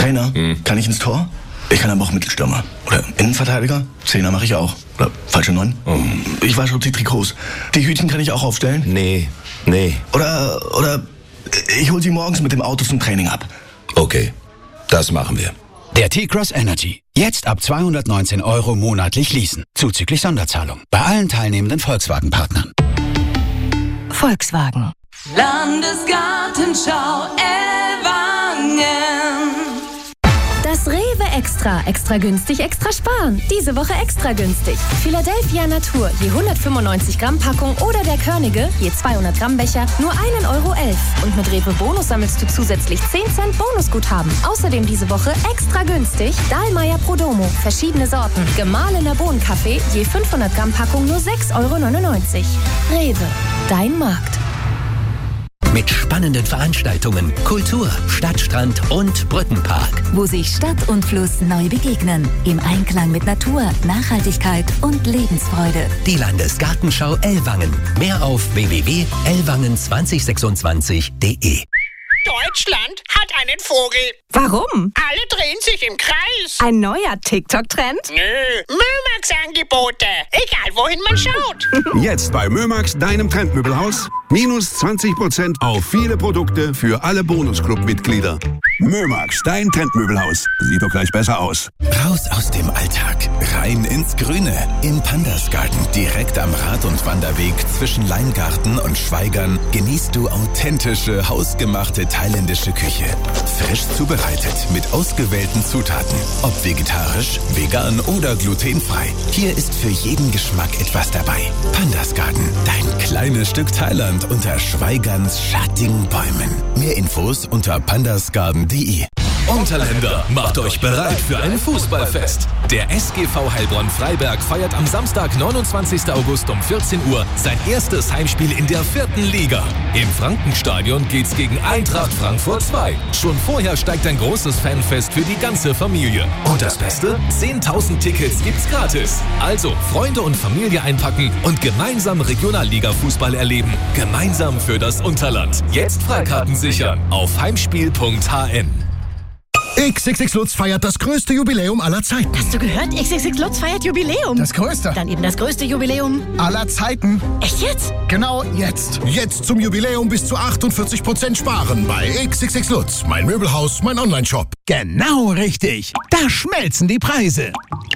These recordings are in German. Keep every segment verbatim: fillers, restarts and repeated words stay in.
Trainer, hm. kann ich ins Tor? Ich kann aber auch Mittelstürmer. Oder Innenverteidiger? Zehner mache ich auch. Oder falsche Neun? Oh. Ich wasche die Trikots. Die Hütchen kann ich auch aufstellen? Nee, nee. Oder, oder ich hol sie morgens mit dem Auto zum Training ab. Okay, das machen wir. Der T-Cross Energy. Jetzt ab zweihundertneunzehn Euro monatlich leasen. Zuzüglich Sonderzahlung. Bei allen teilnehmenden Volkswagen-Partnern. Volkswagen. Landesgartenschau Ellwangen. Das Rewe Extra. Extra günstig, extra sparen. Diese Woche extra günstig. Philadelphia Natur, je hundertfünfundneunzig Gramm Packung oder der Körnige, je zweihundert Gramm Becher, nur ein Euro elf. Und mit Rewe Bonus sammelst du zusätzlich zehn Cent Bonusguthaben. Außerdem diese Woche extra günstig Dahlmeier Prodomo, verschiedene Sorten. Gemahlener Bohnenkaffee, je fünfhundert Gramm Packung nur sechs Euro neunundneunzig. Rewe, dein Markt. Mit spannenden Veranstaltungen, Kultur, Stadtstrand und Brückenpark. Wo sich Stadt und Fluss neu begegnen. Im Einklang mit Natur, Nachhaltigkeit und Lebensfreude. Die Landesgartenschau Ellwangen. Mehr auf w w w punkt ellwangen zwanzig sechsundzwanzig punkt de. Deutschland hat einen Vogel. Warum? Alle drehen sich im Kreis. Ein neuer TikTok-Trend? Nö, Mömax-Angebote. Egal, wohin man schaut. Jetzt bei Mömax, deinem Trendmöbelhaus. Minus zwanzig Prozent auf viele Produkte für alle Bonusclub-Mitglieder. Mömax, dein Trendmöbelhaus. Sieht doch gleich besser aus. Raus aus dem Alltag, rein ins Grüne. Im Pandas Garten, direkt am Rad- und Wanderweg zwischen Leingarten und Schweigern, genießt du authentische, hausgemachte thailändische Küche. Frisch zubereitet mit ausgewählten Zutaten. Ob vegetarisch, vegan oder glutenfrei. Hier ist für jeden Geschmack etwas dabei. Pandas Garten, dein kleines Stück Thailand unter Schweigerns schattigen Bäumen. Mehr Infos unter pandasgarten punkt de. Unterländer, macht euch bereit für ein Fußballfest. Der S G V Heilbronn Freiberg feiert am Samstag, neunundzwanzigsten August um vierzehn Uhr sein erstes Heimspiel in der vierten Liga. Im Frankenstadion geht's gegen Eintracht Frankfurt zwei. Schon vorher steigt ein großes Fanfest für die ganze Familie. Und das Beste? zehntausend Tickets gibt's gratis. Also Freunde und Familie einpacken und gemeinsam Regionalliga-Fußball erleben. Gemeinsam für das Unterland. Jetzt Freikarten sichern auf heimspiel punkt h n. X X X Lutz feiert das größte Jubiläum aller Zeiten. Hast du gehört? X X X Lutz feiert Jubiläum. Das größte? Dann eben das größte Jubiläum aller Zeiten. Echt jetzt? Genau jetzt. Jetzt zum Jubiläum bis zu achtundvierzig Prozent sparen bei X X X Lutz. Mein Möbelhaus, mein Onlineshop. Genau richtig. Da schmelzen die Preise.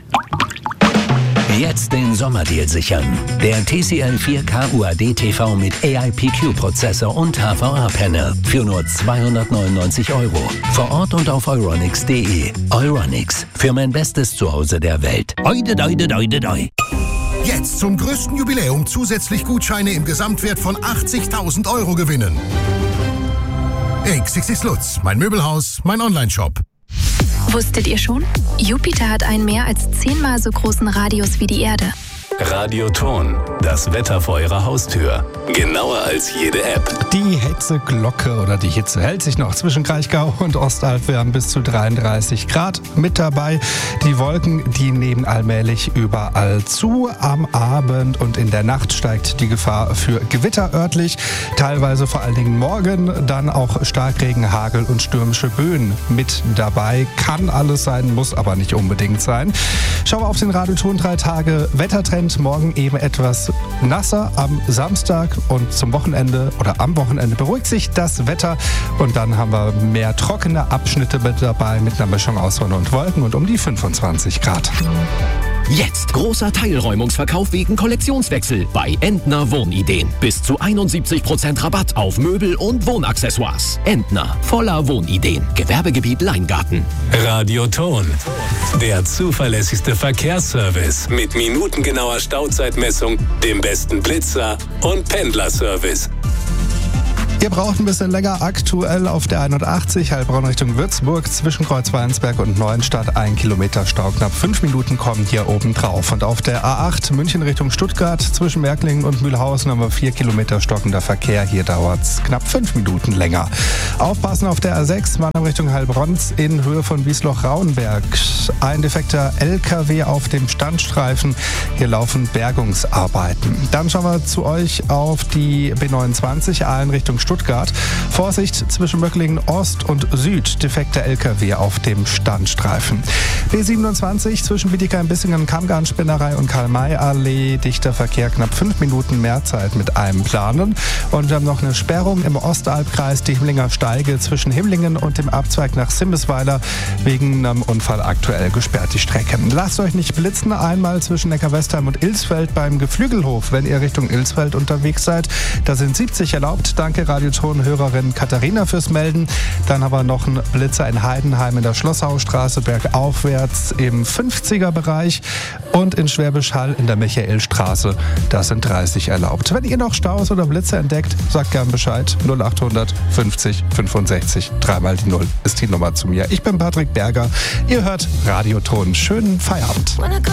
Jetzt den Sommerdeal sichern. Der T C L vier K U A D T V mit A I P Q-Prozessor und H V A-Panel für nur zweihundertneunundneunzig Euro. Vor Ort und auf euronics punkt de. Euronics, für mein bestes Zuhause der Welt. Oide, doide, doide, doi. Jetzt zum größten Jubiläum zusätzlich Gutscheine im Gesamtwert von achtzigtausend Euro gewinnen. X X X Lutz, mein Möbelhaus, mein Onlineshop. Wusstet ihr schon? Jupiter hat einen mehr als zehnmal so großen Radius wie die Erde. Radioton, das Wetter vor Ihrer Haustür. Genauer als jede App. Die Hitzeglocke oder die Hitze hält sich noch zwischen Kraichgau und Ostalb. Wir haben bis zu dreiunddreißig Grad mit dabei. Die Wolken, die nehmen allmählich überall zu. Am Abend und in der Nacht steigt die Gefahr für Gewitter örtlich. Teilweise vor allen Dingen morgen dann auch Starkregen, Hagel und stürmische Böen mit dabei. Kann alles sein, muss aber nicht unbedingt sein. Schauen wir auf den Radioton drei Tage Wettertrend. Morgen eben etwas nasser am Samstag und zum Wochenende oder am Wochenende beruhigt sich das Wetter und dann haben wir mehr trockene Abschnitte mit dabei mit einer Mischung aus Sonne und Wolken und um die fünfundzwanzig Grad. Jetzt großer Teilräumungsverkauf wegen Kollektionswechsel bei Entner Wohnideen. Bis zu einundsiebzig Prozent Rabatt auf Möbel und Wohnaccessoires. Entner, voller Wohnideen. Gewerbegebiet Leingarten. Radioton, der zuverlässigste Verkehrsservice mit minutengenauer Stauzeitmessung, dem besten Blitzer und Pendlerservice. Ihr braucht ein bisschen länger. Aktuell auf der einundachtzig Heilbronn Richtung Würzburg zwischen Kreuzweinsberg und Neuenstadt. Ein Kilometer Stau. Knapp fünf Minuten kommen hier oben drauf. Und auf der A acht München Richtung Stuttgart zwischen Märklingen und Mühlhausen haben wir vier Kilometer stockender Verkehr. Hier dauert es knapp fünf Minuten länger. Aufpassen auf der A sechs Mannheim Richtung Heilbronn in Höhe von Wiesloch-Rauenberg. Ein defekter L K W auf dem Standstreifen. Hier laufen Bergungsarbeiten. Dann schauen wir zu euch auf die B neunundzwanzig Aalen Richtung Stuttgart. Stuttgart. Vorsicht zwischen Möcklingen Ost und Süd, defekter L K W auf dem Standstreifen. B siebenundzwanzig zwischen Bietigheim-Bissingen, Kammgarnspinnerei und Karl-May-Allee, dichter Verkehr, knapp fünf Minuten mehr Zeit mit einem Planen. Und wir haben noch eine Sperrung im Ostalbkreis, die Himmlinger Steige zwischen Himmlingen und dem Abzweig nach Simbisweiler, wegen einem Unfall aktuell gesperrt die Strecke. Lasst euch nicht blitzen, einmal zwischen Neckar-Westheim und Ilsfeld beim Geflügelhof, wenn ihr Richtung Ilsfeld unterwegs seid. Da sind siebzig erlaubt. Danke Radioton-Hörerin Katharina fürs Melden. Dann haben wir noch einen Blitzer in Heidenheim in der Schlosshausstraße bergaufwärts im fünfziger-Bereich und in Schwäbisch Hall in der Michaelstraße. Da sind dreißig erlaubt. Wenn ihr noch Staus oder Blitzer entdeckt, sagt gern Bescheid. null achthundert fünfzig fünfundsechzig. Dreimal die Null ist die Nummer zu mir. Ich bin Patrick Berger. Ihr hört Radioton. Schönen Feierabend.